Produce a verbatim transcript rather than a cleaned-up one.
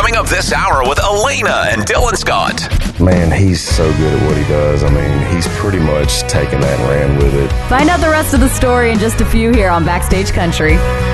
coming up this hour with Elena and Dylan Scott. Man, he's so good at what he does. I mean, he's pretty much taken that and ran with it. Find out the rest of the story in just a few here on Backstage Country.